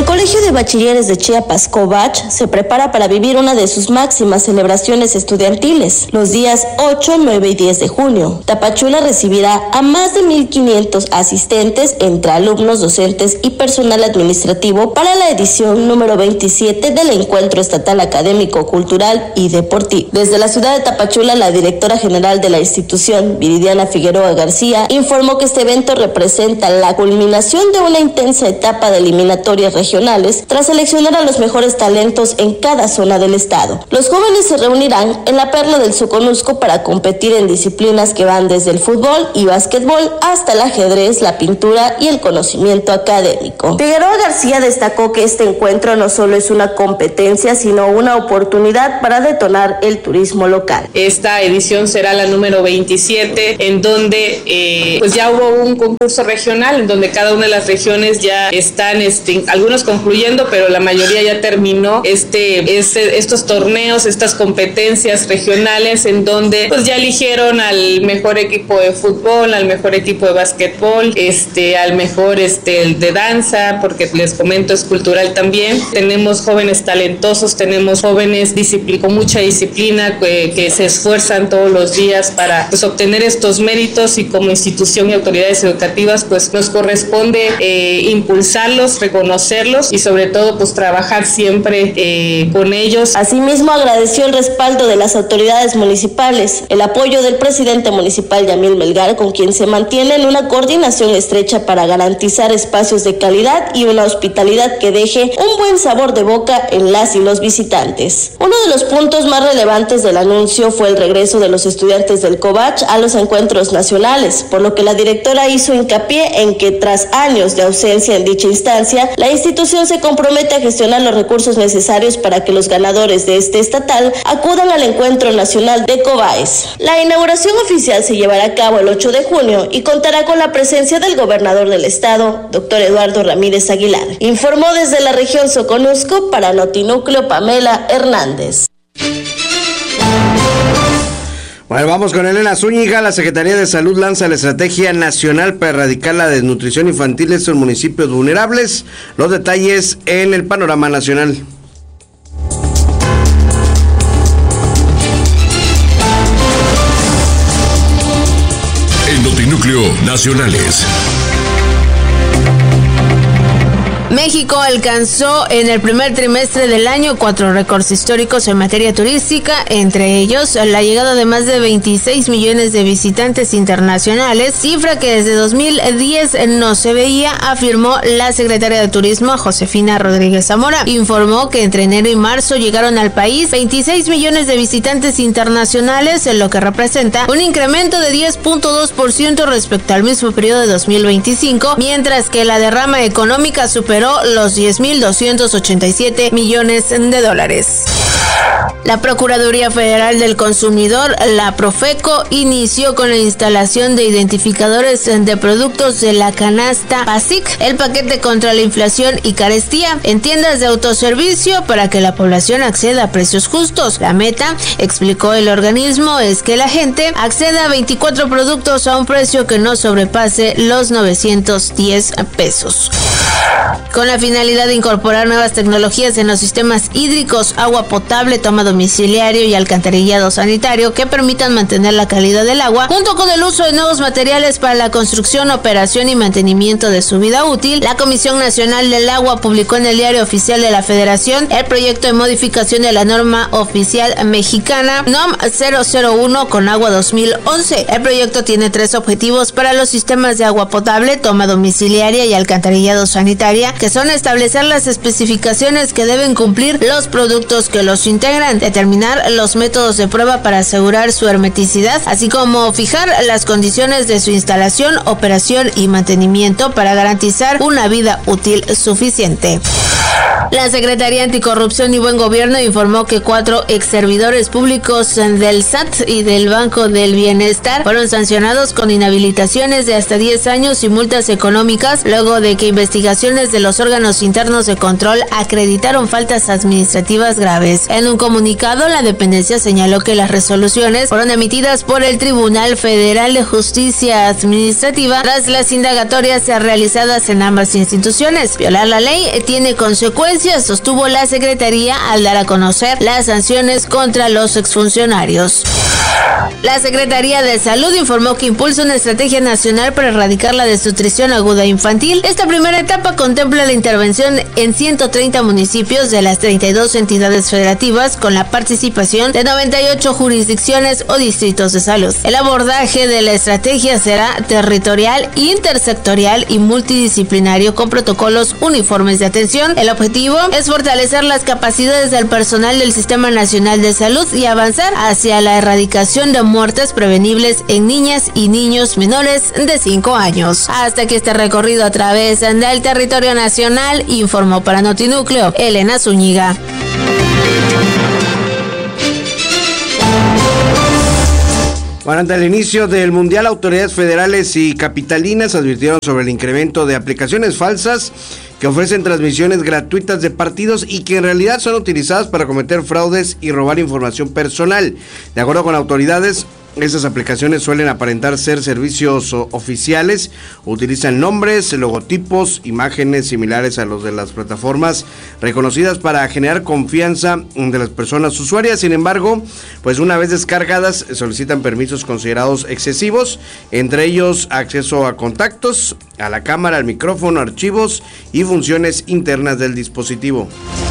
El Colegio de Bachilleres de Chiapas, COBACH, se prepara para vivir una de sus máximas celebraciones estudiantiles, los días 8, 9 y 10 de junio. Tapachula recibirá a más de 1,500 asistentes entre alumnos, docentes y personal administrativo para la edición número 27 del Encuentro Estatal Académico, Cultural y Deportivo. Desde la ciudad de Tapachula, la directora general de la institución, Viridiana Figueroa García, informó que este evento representa la culminación de una intensa etapa de eliminatorias regionales tras seleccionar a los mejores talentos en cada zona del estado. Los jóvenes se reunirán en la Perla del Soconusco para competir en disciplinas que van desde el fútbol y básquetbol hasta el ajedrez, la pintura y el conocimiento académico. Figueroa García destacó que este encuentro no solo es una competencia, sino una oportunidad para detonar el turismo local. Esta edición será la número 27, en donde pues ya hubo un concurso regional, en donde cada una de las regiones ya están, algunos concluyendo, pero la mayoría ya terminó estos torneos, estas competencias regionales, en donde pues ya eligieron al mejor equipo de fútbol, al mejor equipo de básquetbol, al mejor de danza, porque les comento es cultural también. Tenemos jóvenes talentosos, tenemos jóvenes con mucha disciplina que se esfuerzan todos los días para pues obtener estos méritos, y como institución y autoridades educativas pues nos corresponde impulsarlos, reconocerlos y sobre todo pues trabajar siempre con ellos. Asimismo agradeció el respaldo de las autoridades municipales, el apoyo del presidente municipal Yamil Melgar, con quien se mantiene en una coordinación estrecha para garantizar espacios de calidad y una hospitalidad que deje un buen sabor de boca en las y los visitantes. Uno de los puntos más relevantes del anuncio fue el regreso de los estudiantes del COBACH a los encuentros nacionales, por lo que la directora hizo hincapié en que tras años de ausencia en dicha instancia, la institución se compromete a gestionar los recursos necesarios para que los ganadores de este estatal acudan al encuentro nacional de COBAES. La inauguración oficial se llevará a cabo el 8 de junio y contará con la presencia del gobernador del estado, doctor Eduardo Ramírez Aguilar. Informó desde la región Soconusco para Notinúcleo Pamela Hernández. Bueno, vamos con Elena Zúñiga. La Secretaría de Salud lanza la Estrategia Nacional para erradicar la desnutrición infantil en municipios vulnerables. Los detalles en el panorama nacional. En Notinúcleo Nacionales. México alcanzó en el primer trimestre del año 4 récords históricos en materia turística, entre ellos la llegada de más de 26 millones de visitantes internacionales, cifra que desde 2010 no se veía, afirmó la secretaria de Turismo Josefina Rodríguez Zamora. Informó que entre enero y marzo llegaron al país 26 millones de visitantes internacionales, en lo que representa un incremento de 10.2% respecto al mismo periodo de 2025, mientras que la derrama económica superó los 10.287 millones de dólares. La Procuraduría Federal del Consumidor, la Profeco, inició con la instalación de identificadores de productos de la canasta PASIC, el paquete contra la inflación y carestía, en tiendas de autoservicio para que la población acceda a precios justos. La meta, explicó el organismo, es que la gente acceda a 24 productos a un precio que no sobrepase los 910 pesos. Con la finalidad de incorporar nuevas tecnologías en los sistemas hídricos, agua potable, toma domiciliario y alcantarillado sanitario que permitan mantener la calidad del agua, junto con el uso de nuevos materiales para la construcción, operación y mantenimiento de su vida útil, la Comisión Nacional del Agua publicó en el Diario Oficial de la Federación el proyecto de modificación de la norma oficial mexicana NOM 001 con agua 2011. El proyecto tiene 3 objetivos para los sistemas de agua potable, toma domiciliaria y alcantarillado sanitaria, que son establecer las especificaciones que deben cumplir los productos que los integran, determinar los métodos de prueba para asegurar su hermeticidad, así como fijar las condiciones de su instalación, operación y mantenimiento para garantizar una vida útil suficiente. La Secretaría Anticorrupción y Buen Gobierno informó que 4 exservidores públicos del SAT y del Banco del Bienestar fueron sancionados con inhabilitaciones de hasta 10 años y multas económicas luego de que investigaciones de los órganos internos de control acreditaron faltas administrativas graves. En un comunicado, la dependencia señaló que las resoluciones fueron emitidas por el Tribunal Federal de Justicia Administrativa tras las indagatorias realizadas en ambas instituciones. Violar la ley tiene consecuencias, sostuvo la Secretaría al dar a conocer las sanciones contra los exfuncionarios. La Secretaría de Salud informó que impulsa una estrategia nacional para erradicar la desnutrición aguda infantil. Esta primera etapa contempla la intervención en 130 municipios de las 32 entidades federativas con la participación de 98 jurisdicciones o distritos de salud. El abordaje de la estrategia será territorial, intersectorial y multidisciplinario con protocolos uniformes de atención. El objetivo es fortalecer las capacidades del personal del Sistema Nacional de Salud y avanzar hacia la erradicación de muertes prevenibles en niñas y niños menores de 5 años. Hasta aquí este recorrido a través del territorio nacional, informó para Notinúcleo Elena Zúñiga. Bueno, ante el inicio del Mundial, autoridades federales y capitalinas advirtieron sobre el incremento de aplicaciones falsas que ofrecen transmisiones gratuitas de partidos y que en realidad son utilizadas para cometer fraudes y robar información personal. De acuerdo con autoridades, esas aplicaciones suelen aparentar ser servicios oficiales, utilizan nombres, logotipos, imágenes similares a los de las plataformas reconocidas para generar confianza de las personas usuarias. Sin embargo, pues una vez descargadas solicitan permisos considerados excesivos, entre ellos acceso a contactos, a la cámara, al micrófono, archivos y funciones internas del dispositivo.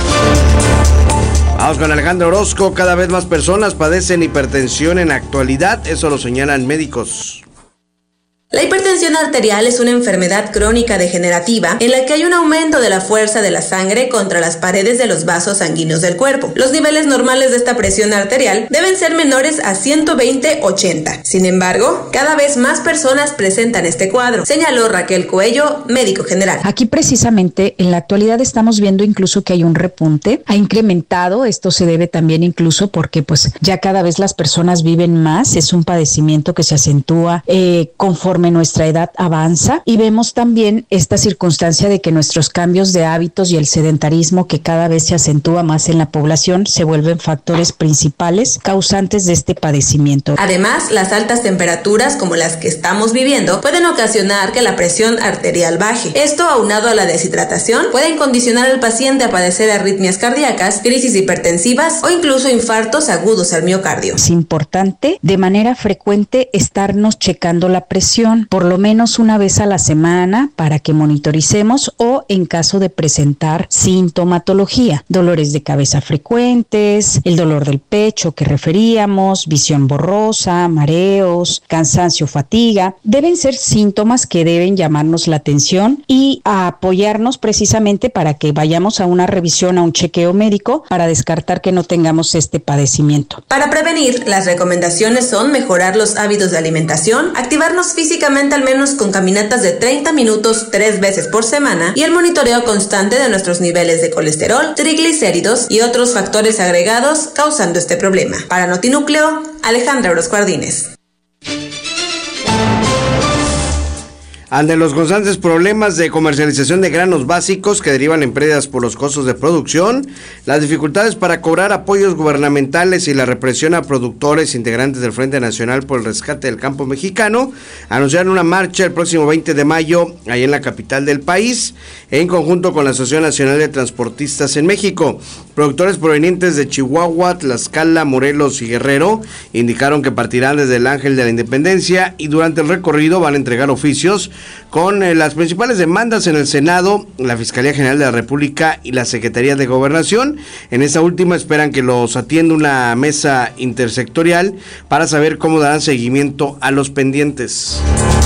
Vamos con Alejandro Orozco. Cada vez más personas padecen hipertensión en la actualidad, eso lo señalan médicos. La hipertensión arterial es una enfermedad crónica degenerativa en la que hay un aumento de la fuerza de la sangre contra las paredes de los vasos sanguíneos del cuerpo. Los niveles normales de esta presión arterial deben ser menores a 120/80. Sin embargo, cada vez más personas presentan este cuadro, señaló Raquel Coello, médico general. Aquí precisamente en la actualidad estamos viendo incluso que hay un repunte, ha incrementado, esto se debe también incluso porque pues ya cada vez las personas viven más, es un padecimiento que se acentúa conforme nuestra edad avanza y vemos también esta circunstancia de que nuestros cambios de hábitos y el sedentarismo que cada vez se acentúa más en la población se vuelven factores principales causantes de este padecimiento. Además, las altas temperaturas como las que estamos viviendo pueden ocasionar que la presión arterial baje. Esto, aunado a la deshidratación, pueden condicionar al paciente a padecer arritmias cardíacas, crisis hipertensivas o incluso infartos agudos al miocardio. Es importante de manera frecuente estarnos checando la presión, por lo menos una vez a la semana para que monitoricemos o en caso de presentar sintomatología, dolores de cabeza frecuentes, el dolor del pecho que referíamos, visión borrosa, mareos, cansancio, fatiga, deben ser síntomas que deben llamarnos la atención y a apoyarnos precisamente para que vayamos a una revisión, a un chequeo médico para descartar que no tengamos este padecimiento. Para prevenir, las recomendaciones son mejorar los hábitos de alimentación, activarnos físicamente al menos con caminatas de 30 minutos 3 veces por semana y el monitoreo constante de nuestros niveles de colesterol, triglicéridos y otros factores agregados causando este problema. Para Notinúcleo, Alejandra Orozco Ardínez. Ante los constantes problemas de comercialización de granos básicos que derivan en pérdidas por los costos de producción, las dificultades para cobrar apoyos gubernamentales y la represión a productores integrantes del Frente Nacional por el Rescate del Campo Mexicano, anunciaron una marcha el próximo 20 de mayo, ahí en la capital del país, en conjunto con la Asociación Nacional de Transportistas en México. Productores provenientes de Chihuahua, Tlaxcala, Morelos y Guerrero indicaron que partirán desde el Ángel de la Independencia y durante el recorrido van a entregar oficios con las principales demandas en el Senado, la Fiscalía General de la República y la Secretaría de Gobernación. En esta última esperan que los atienda una mesa intersectorial para saber cómo darán seguimiento a los pendientes.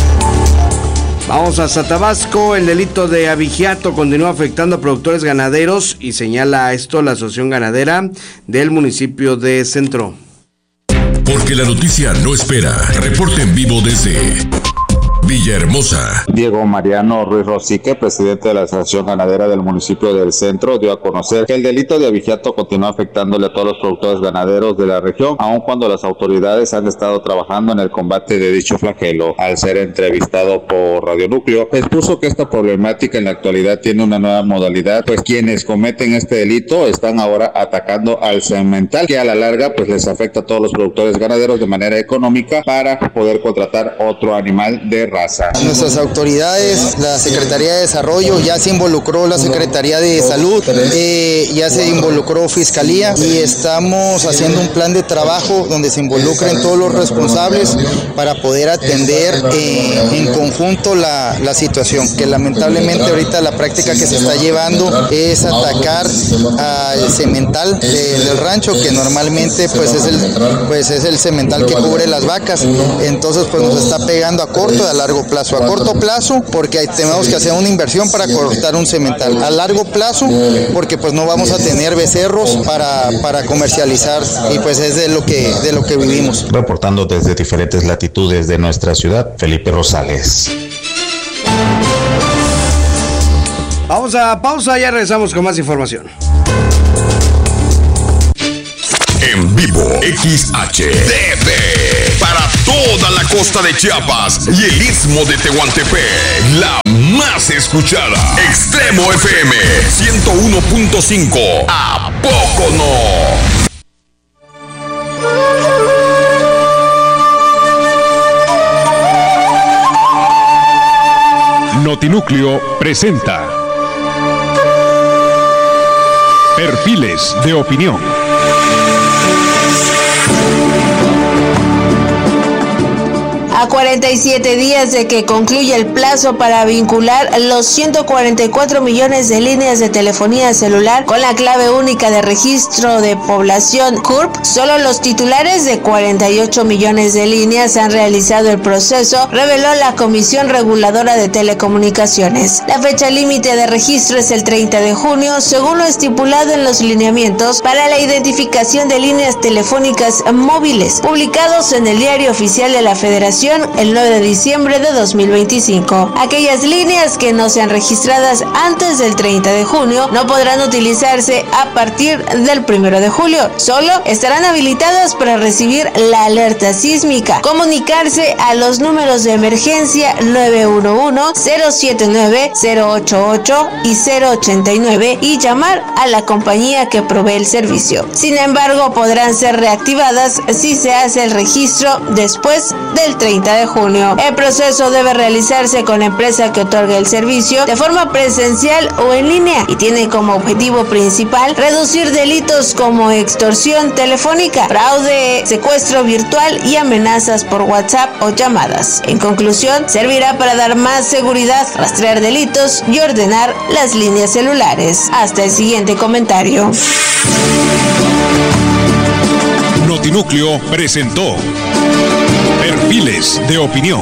Vamos hasta Tabasco. El delito de abigeato continúa afectando a productores ganaderos y señala esto la Asociación Ganadera del municipio de Centro. Porque la noticia no espera. Reporte en vivo desde Villahermosa. Diego Mariano Ruiz Rosique, presidente de la Asociación Ganadera del municipio del Centro, dio a conocer que el delito de abigeato continúa afectándole a todos los productores ganaderos de la región, aun cuando las autoridades han estado trabajando en el combate de dicho flagelo. Al ser entrevistado por Radio Núcleo, expuso que esta problemática en la actualidad tiene una nueva modalidad, pues quienes cometen este delito están ahora atacando al semental, que a la larga pues les afecta a todos los productores ganaderos de manera económica para poder contratar otro animal de raza. Nuestras autoridades, la Secretaría de Desarrollo, ya se involucró la Secretaría de Salud, ya se involucró Fiscalía y estamos haciendo un plan de trabajo donde se involucren todos los responsables para poder atender en conjunto la situación, que lamentablemente ahorita la práctica que se está llevando es atacar al semental del rancho, que normalmente pues es el semental que cubre las vacas. Entonces pues nos está pegando a corto y a largo plazo. A corto plazo porque tenemos que hacer una inversión para cortar un semental. A largo plazo porque pues no vamos a tener becerros para comercializar, y pues es de lo que vivimos. Reportando desde diferentes latitudes de nuestra ciudad, Felipe Rosales. Vamos a pausa, ya regresamos con más información. En vivo, XHDB, para toda la costa de Chiapas y el istmo de Tehuantepec, la más escuchada, Extremo FM 101.5, ¿a poco no? Notinúcleo presenta Perfiles de Opinión. A 47 días de que concluya el plazo para vincular los 144 millones de líneas de telefonía celular con la clave única de registro de población CURP, solo los titulares de 48 millones de líneas han realizado el proceso, reveló la Comisión Reguladora de Telecomunicaciones. La fecha límite de registro es el 30 de junio, según lo estipulado en los lineamientos para la identificación de líneas telefónicas móviles, publicados en el Diario Oficial de la Federación el 9 de diciembre de 2025. Aquellas líneas que no sean registradas antes del 30 de junio no podrán utilizarse a partir del 1 de julio. Solo estarán habilitadas para recibir la alerta sísmica, comunicarse a los números de emergencia 911, 079, 088 y 089 y llamar a la compañía que provee el servicio. Sin embargo, podrán ser reactivadas si se hace el registro después del 30 de junio. El proceso debe realizarse con la empresa que otorga el servicio de forma presencial o en línea y tiene como objetivo principal reducir delitos como extorsión telefónica, fraude, secuestro virtual y amenazas por WhatsApp o llamadas. En conclusión, servirá para dar más seguridad, rastrear delitos y ordenar las líneas celulares. Hasta el siguiente comentario. Notinúcleo presentó Perfiles de Opinión.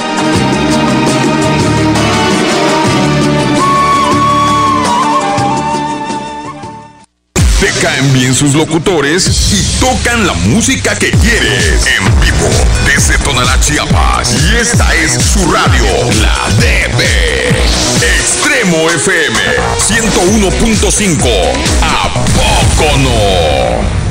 Te caen bien sus locutores y tocan la música que quieres. En vivo, desde Tonalá, Chiapas. Y esta es su radio, la DB. Extremo FM 101.5. ¿A poco no?